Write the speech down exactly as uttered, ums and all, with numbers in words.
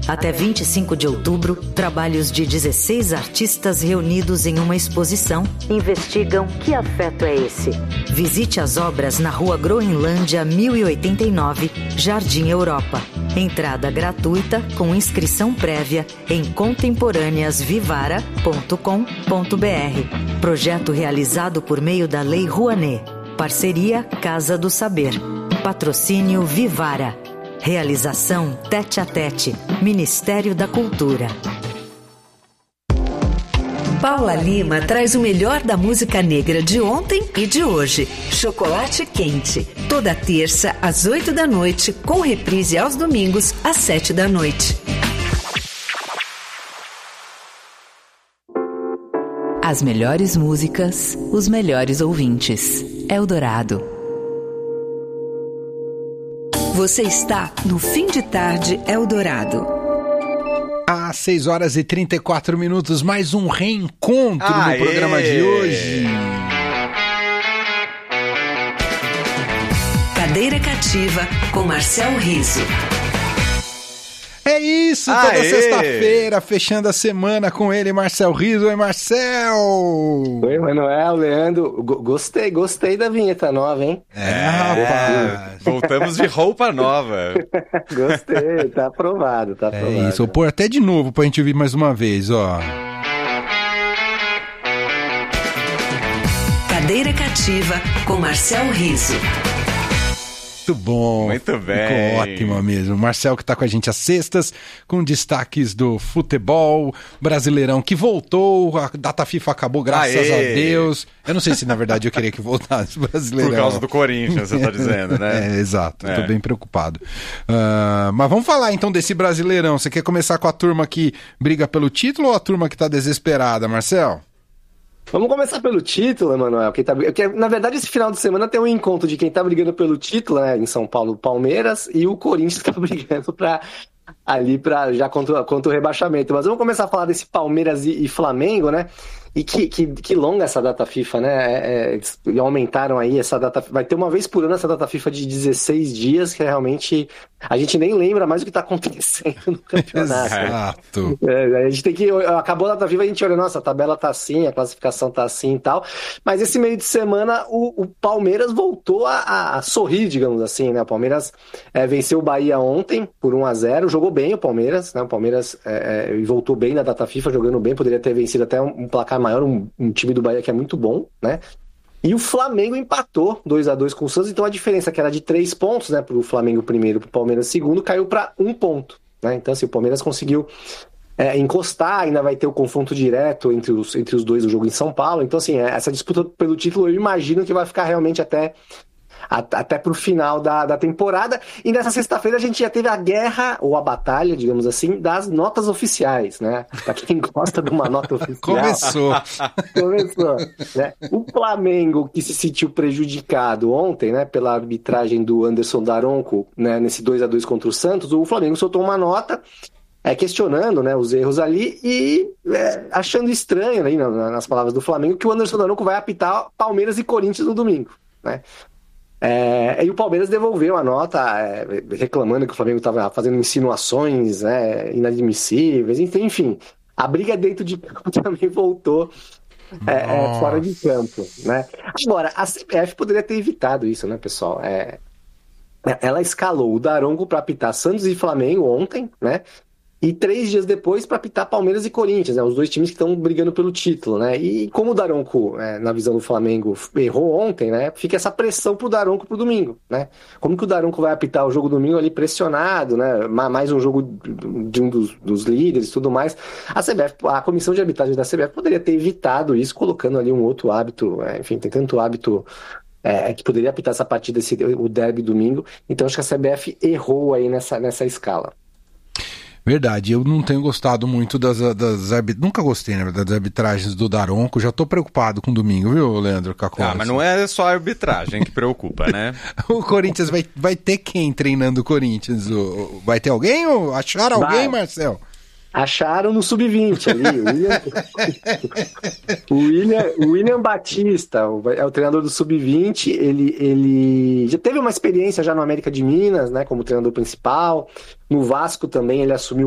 Até vinte e cinco de outubro, trabalhos de dezesseis artistas reunidos em uma exposição investigam que afeto é esse. Visite as obras na Rua Groenlândia mil e oitenta e nove, Jardim Europa. Entrada gratuita com inscrição prévia em contemporâneas vivara ponto com ponto br. Projeto realizado por meio da Lei Rouanet. Parceria Casa do Saber. Patrocínio Vivara. Realização Tete a Tete. Ministério da Cultura. Paula Lima traz o melhor da música negra de ontem e de hoje. Chocolate Quente. Toda terça às oito da noite, com reprise aos domingos às sete da noite. As melhores músicas, os melhores ouvintes. Eldorado. Você está no Fim de Tarde Eldorado. Às seis horas e trinta e quatro minutos, mais um reencontro Aê! no programa de hoje. Cadeira Cativa com Marcel Riso. É isso, toda Aê! sexta-feira, fechando a semana com ele, Marcel Riso. Oi, Marcel! Oi, Manuel, Leandro. G- gostei, gostei da vinheta nova, hein? É, rapaz. Voltamos de roupa nova. Gostei, tá aprovado, tá aprovado. É isso, vou pôr até de novo pra gente ouvir mais uma vez, ó. Cadeira Cativa com Marcel Riso. Muito bom. Muito bem. Ficou ótimo mesmo. Marcel que tá com a gente às sextas, com destaques do futebol brasileirão que voltou, a data FIFA acabou, graças Aê! a Deus. Eu não sei se na verdade eu queria que voltasse o brasileirão. Por causa do Corinthians, você tá dizendo, né? É, exato. É. Tô bem preocupado. Ah, mas vamos falar então desse brasileirão. Você quer começar com a turma que briga pelo título ou a turma que tá desesperada, Marcel? Vamos começar pelo título, Emanuel. Quem tá... Porque, na verdade, esse final de semana tem um encontro de quem tá brigando pelo título, né? Em São Paulo, o Palmeiras, e o Corinthians tá brigando pra... ali pra... já contra... contra o rebaixamento. Mas vamos começar a falar desse Palmeiras e, e Flamengo, né? E que, que, que longa essa data FIFA, né? É, é, eles aumentaram aí essa data. Vai ter uma vez por ano essa data FIFA de dezesseis dias, que realmente a gente nem lembra mais o que tá acontecendo no campeonato. Exato. É, a gente tem que. Acabou a data FIFA, a gente olha, nossa, a tabela tá assim, a classificação tá assim e tal. Mas esse meio de semana o, o Palmeiras voltou a, a, a sorrir, digamos assim, né? O Palmeiras é, venceu o Bahia ontem por um a zero, jogou bem o Palmeiras, né? O Palmeiras é, é, voltou bem na data FIFA, jogando bem, poderia ter vencido até um, um placar maior, um, um time do Bahia que é muito bom, né? E o Flamengo empatou dois a dois com o Santos, então a diferença que era de três pontos, né, pro Flamengo primeiro, pro Palmeiras segundo, caiu para um ponto, né? Então assim, o Palmeiras conseguiu é, encostar, ainda vai ter o confronto direto entre os, entre os dois do jogo em São Paulo, então assim, essa disputa pelo título eu imagino que vai ficar realmente até até pro final da, da temporada. E nessa sexta-feira a gente já teve a guerra, ou a batalha, digamos assim, das notas oficiais, né? Pra quem gosta de uma nota oficial. Começou. Começou, né? O Flamengo, que se sentiu prejudicado ontem, né, pela arbitragem do Anderson Daronco, né, nesse dois a dois contra o Santos, o Flamengo soltou uma nota é, questionando, né, os erros ali e é, achando estranho, aí, nas palavras do Flamengo, que o Anderson Daronco vai apitar Palmeiras e Corinthians no domingo, né? É, e o Palmeiras devolveu a nota, é, reclamando que o Flamengo estava fazendo insinuações, né, inadmissíveis, enfim, a briga dentro de campo também voltou é, é, fora de campo, né? Agora, a C B F poderia ter evitado isso, né, pessoal? É, ela escalou o Daronco para apitar Santos e Flamengo ontem, né? E três dias depois para apitar Palmeiras e Corinthians, né? Os dois times que estão brigando pelo título, né? E como o Daronco, é, na visão do Flamengo, errou ontem, né? Fica essa pressão pro Daronco pro domingo, né? Como que o Daronco vai apitar o jogo domingo ali pressionado, né? Mais um jogo de um dos, dos líderes e tudo mais. A C B F, a comissão de arbitragem da C B F poderia ter evitado isso, colocando ali um outro hábito, é, enfim, tem tanto hábito é, que poderia apitar essa partida, esse, o derby domingo. Então acho que a C B F errou aí nessa, nessa escala. Verdade, eu não tenho gostado muito das, das arbit... nunca gostei, na verdade, das arbitragens do Daronco, já tô preocupado com o domingo, viu, Leandro Cacossi? Ah, mas não é só a arbitragem que preocupa, né? O Corinthians vai, vai ter quem treinando o Corinthians? O, vai ter alguém ou acharam alguém, vai. Marcel? Acharam no sub vinte ali, o William, o William, o William Batista, é o treinador do sub vinte, ele, ele já teve uma experiência já no América de Minas, né, como treinador principal, no Vasco também ele assumiu